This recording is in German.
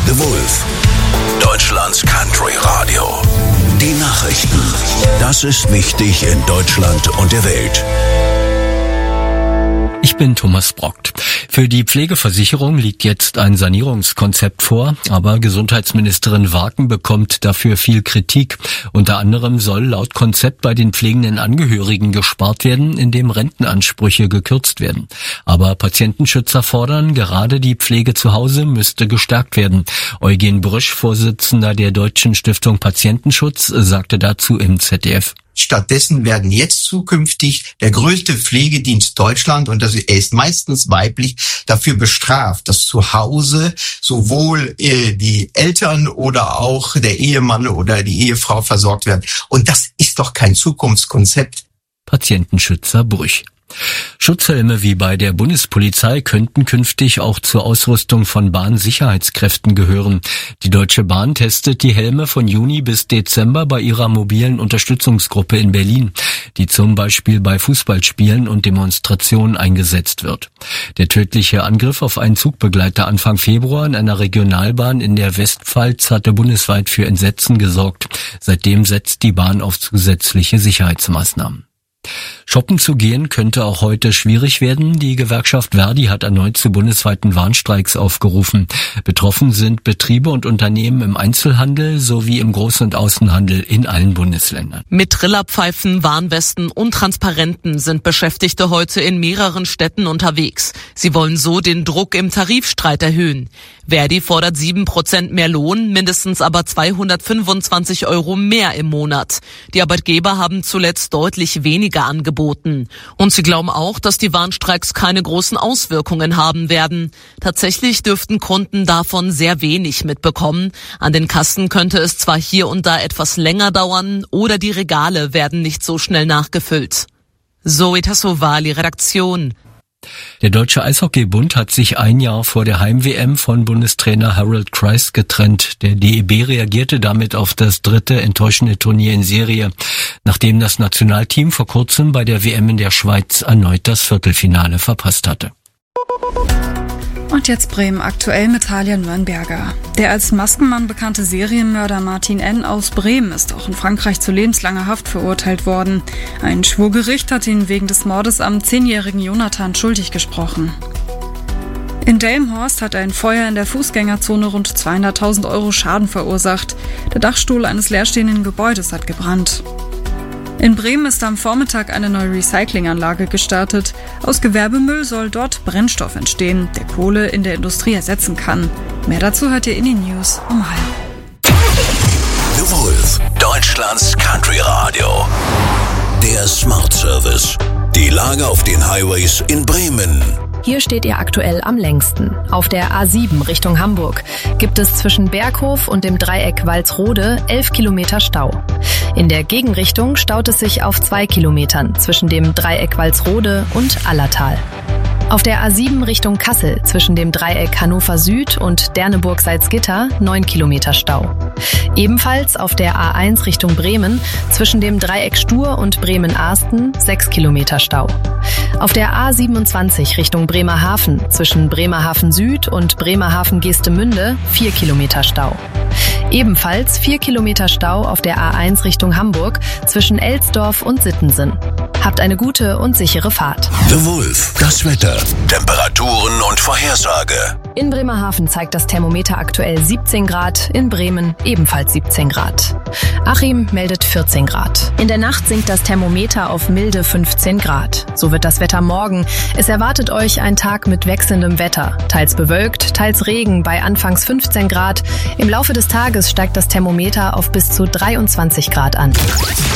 The Wolf, Deutschlands Country Radio. Die Nachrichten. Das ist wichtig in Deutschland und der Welt. Ich bin Thomas Brockt. Für die Pflegeversicherung liegt jetzt ein Sanierungskonzept vor, aber Gesundheitsministerin Waken bekommt dafür viel Kritik. Unter anderem soll laut Konzept bei den pflegenden Angehörigen gespart werden, indem Rentenansprüche gekürzt werden. Aber Patientenschützer fordern, gerade die Pflege zu Hause müsste gestärkt werden. Eugen Brüsch, Vorsitzender der Deutschen Stiftung Patientenschutz, sagte dazu im ZDF. Stattdessen werden jetzt zukünftig der größte Pflegedienst Deutschland, und er ist meistens weiblich, dafür bestraft, dass zu Hause sowohl die Eltern oder auch der Ehemann oder die Ehefrau versorgt werden. Und das ist doch kein Zukunftskonzept. Patientenschützer Brüch. Schutzhelme wie bei der Bundespolizei könnten künftig auch zur Ausrüstung von Bahnsicherheitskräften gehören. Die Deutsche Bahn testet die Helme von Juni bis Dezember bei ihrer mobilen Unterstützungsgruppe in Berlin, die zum Beispiel bei Fußballspielen und Demonstrationen eingesetzt wird. Der tödliche Angriff auf einen Zugbegleiter Anfang Februar in einer Regionalbahn in der Westpfalz hatte bundesweit für Entsetzen gesorgt. Seitdem setzt die Bahn auf zusätzliche Sicherheitsmaßnahmen. Shoppen zu gehen könnte auch heute schwierig werden. Die Gewerkschaft Verdi hat erneut zu bundesweiten Warnstreiks aufgerufen. Betroffen sind Betriebe und Unternehmen im Einzelhandel sowie im Groß- und Außenhandel in allen Bundesländern. Mit Trillerpfeifen, Warnwesten und Transparenten sind Beschäftigte heute in mehreren Städten unterwegs. Sie wollen so den Druck im Tarifstreit erhöhen. Verdi fordert 7% mehr Lohn, mindestens aber 225 € mehr im Monat. Die Arbeitgeber haben zuletzt deutlich weniger angeboten. Und sie glauben auch, dass die Warnstreiks keine großen Auswirkungen haben werden. Tatsächlich dürften Kunden davon sehr wenig mitbekommen. An den Kassen könnte es zwar hier und da etwas länger dauern oder die Regale werden nicht so schnell nachgefüllt. Zoe Tassovali, Redaktion. Der Deutsche Eishockeybund hat sich ein Jahr vor der Heim-WM von Bundestrainer Harold Kreis getrennt. Der DEB reagierte damit auf das dritte enttäuschende Turnier in Serie, nachdem das Nationalteam vor kurzem bei der WM in der Schweiz erneut das Viertelfinale verpasst hatte. Und jetzt Bremen aktuell mit Talia Nürnberger. Der als Maskenmann bekannte Serienmörder Martin N. aus Bremen ist auch in Frankreich zu lebenslanger Haft verurteilt worden. Ein Schwurgericht hat ihn wegen des Mordes am 10-jährigen Jonathan schuldig gesprochen. In Delmenhorst hat ein Feuer in der Fußgängerzone rund 200.000 € Schaden verursacht. Der Dachstuhl eines leerstehenden Gebäudes hat gebrannt. In Bremen ist am Vormittag eine neue Recyclinganlage gestartet. Aus Gewerbemüll soll dort Brennstoff entstehen, der Kohle in der Industrie ersetzen kann. Mehr dazu hört ihr in den News um 12:30. The Wolf, Deutschlands Country Radio. Der Smart Service. Die Lage auf den Highways in Bremen. Hier steht ihr aktuell am längsten. Auf der A7 Richtung Hamburg gibt es zwischen Berghof und dem Dreieck Walsrode 11 Kilometer Stau. In der Gegenrichtung staut es sich auf 2 Kilometern zwischen dem Dreieck Walsrode und Allertal. Auf der A7 Richtung Kassel zwischen dem Dreieck Hannover Süd und Derneburg-Salzgitter 9 Kilometer Stau. Ebenfalls auf der A1 Richtung Bremen zwischen dem Dreieck Stur und Bremen-Arsten 6 Kilometer Stau. Auf der A27 Richtung Bremerhaven zwischen Bremerhaven Süd und Bremerhaven-Geestemünde 4 Kilometer Stau. Ebenfalls 4 Kilometer Stau auf der A1 Richtung Hamburg zwischen Elsdorf und Sittensen. Habt eine gute und sichere Fahrt. The Wolf, das Wetter, Temperaturen und Vorhersage. In Bremerhaven zeigt das Thermometer aktuell 17 Grad, in Bremen ebenfalls 17 Grad. Achim meldet 14 Grad. In der Nacht sinkt das Thermometer auf milde 15 Grad. So wird das Wetter morgen. Es erwartet euch ein Tag mit wechselndem Wetter. Teils bewölkt, teils Regen bei anfangs 15 Grad. Im Laufe des Tages steigt das Thermometer auf bis zu 23 Grad an.